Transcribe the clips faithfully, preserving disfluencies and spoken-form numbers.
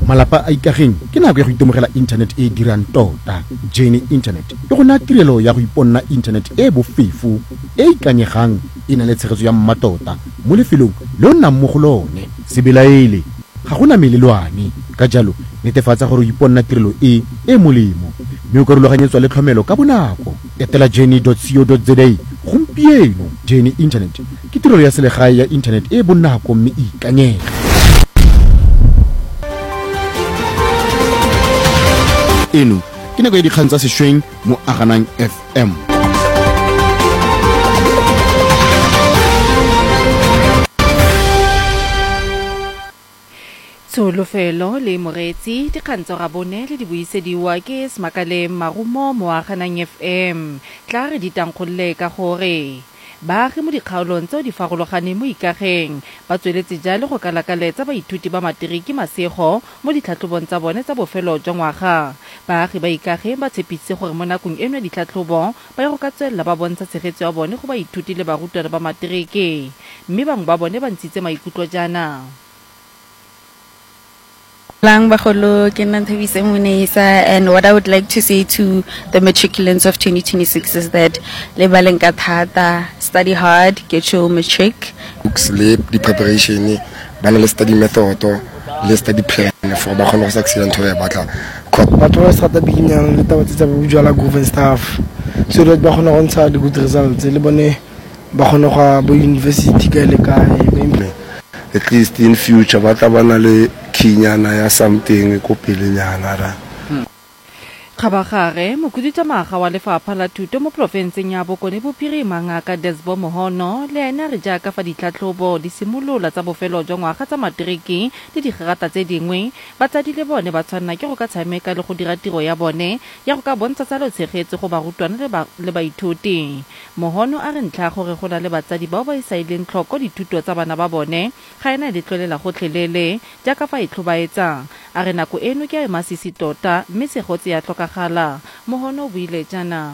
malapa a ikageng ke nako ya go itemogela internet e e dirang tota. Journey Internet e go naya tirelo ya go iponna internet e bofefo e e ikanyegang e na le tshegetso ya mmatota mo lefelong le o nnang mo go lone. Se belaele ga gona melelwane, ka jalo netefatsa gore o iponna tirelo e e molemo mme o ka rulaganyetswa le tlhomelo ka bonako. Etela journey dot co dot za gompieno. Journey Internet ke tirelo ya selegae ya internet e bonako mme e ikanyega. Eno ke nako ya dikgang tsa sešweng mo Aganang F M. Tsholofelo le moretsi dikgang tsa ga bone le di buisediwa ke Smakaleng Marumo mo Aganang F M. Tla re ditangkgolle ka gore baagi mo dikgaolong tseo di farologaneng mo ikageng ba tsweletse jalo go kalakaletsa baithuti ba matriki masego mo ditlhatlhobong tsa bone tsa bofelo jwa ngwaga. Baagi ba ikageng ba tshepitse gore mo nakong eno ya ditlhatlhobo ba ye go ka tswelela ba bontsha tshegetso ya bone go baithuti le barutwana ba matriki, mme bangwe ba bone ba ntshitse maikutlo jaana. Lang Bagolo Kenantavisa Munesa, and what I would like to say to the matriculants of twenty twenty-six is that Lebalenka Tata, study hard, get your matric. Sleep, the preparation, banal study method, le study plan for Bacono accident to a battle. But was at the beginning, little bit of usual group and staff, so that Bacono answered the good results. Lebane Baconoha University Galeka. At least in future, what abanale Kinyana ya something ko pelenyana ra. Khabagare mokuditamaga wa lefapha la thuto mo profenseng ya Bokone Bophirima Ngaka Desbo Mohono le ena re jaaka fa ditlhatlhobo di simolola tsa bofelo jwa ngwaga tsa matriki le digerata tse dingwe batsadi le bone ba tshwanna ke go ka tshameka le go dira tiro ya bone ya go ka bontsha tsa lotshegetso go barutwana le baithuti. Mohono a re ntlha gore go na le batsadi bao ba isaileng tlhoko dithuto tsa bana ba bone ga ena le tlolela gotlhelele jaaka fa e tlhobaetsa. A re nako eno ke a masisi tota mme segotse ya tlhoka gala. Mohono o buile jana.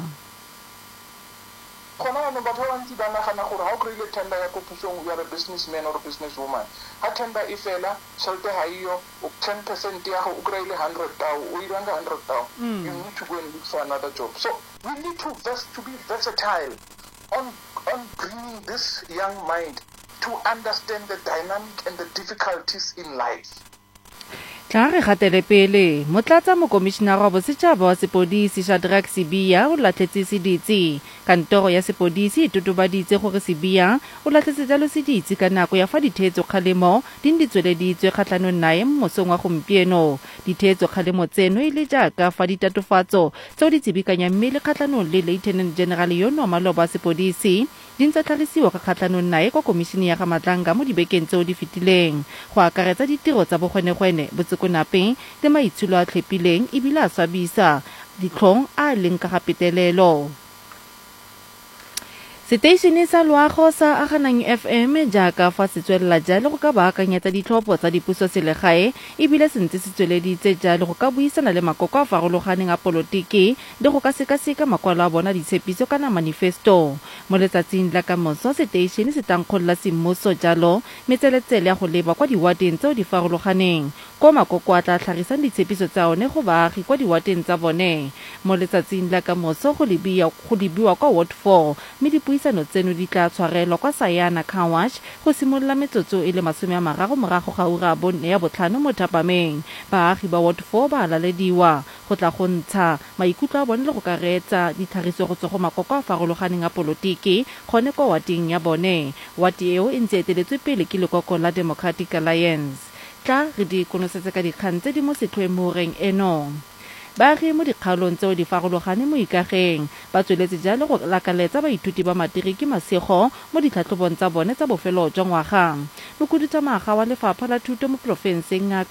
Kona no batho ba ntse ba nagana gore ha o kreile tender ya kopusong ya re businessman or businesswoman ha tender e fela tšhelete ha iyo ten percent ya go o kreile one hundred thousand o iranga one hundred thousand, you need to go and look for another job. So we need to vers to be versatile on on bringing this young mind to understand the dynamic and the difficulties in life. Tla re gatele pele motlatsa mokomishenara wa bosetšhaba wa sepodisi Shadrack Sibiya o latlhetse seditsi. Kantoro ya sepodisi e totobaditse gore Sibiya o latlhetse jalo seditsi ka nako ya fa ditheetso kgalemo di di tsweleditswe kgatlhanong nae mo mosong wa gompieno. Ditheetso kgalemo tseno e le jaaka fa ditatofatso tseo di tsebikanya mme le kgatlhanong le Lieutenant General yono maloba sepodisi di ntse tlhagisiwa ka kgatlhanong nae kwa komishene ya ga Matlanga mo dibekeng tseo di fetileng go akaretsa ditiro tsa bogwenegwene botsekonape le maitshulo a tlhepileng ebile a swabisa ditlhong a leng ka ga petelelo. Seteišene sa loago sa Aganang F M jaaka fa se tswelela jalo go ka baakanyetsa ditlhopho tsa dipuso selegae ebile se ntse se tsweleditse jalo go ka buisana le makoko a farologaneng a polotiki le go ka sekaseka makwalo a bona ditshepiso kana manifesto. Mo letsatsing la kamoso seteišene se thankgolola semmuso jalo metseletsele ya go leba kwa diwateng tseo di farologaneng ko makoko a tla tlhagisang ditshepiso tsa one go baagi kwa diwateng tsa bone. Mo letsatsing la kamoso go lebiwa kwa Ward four mme dipuisano tseno di tla tshwarelwa kwa Sayana Kawash go simolola metsotso e le masome a mararo morago ga ura bone ya botlhano mo Thapameng. Baagi ba Ward four ba lalediwa go tla go ntsha maikutlo a bone le go ka reetsa ditlhagiso go tswa go makoko a farologaneng a polotiki gone kwa wateng ya bone. Wati eo e ntse eteletswe pele ke lekoko la Democratic Alliance. Tla re di konosetse ka dikgang tse di mo setlhoemoreng eno. Baagi mo dikgaolong tseo di farologane mo ikageng ba tsweletse jalo go lakaletsa baithuti ba matriki masego mo ditlhatlhobong tsa bone tsa bofelo jwa ngwaga. Mokuditamaga wa lefapha la thuto mo profenseng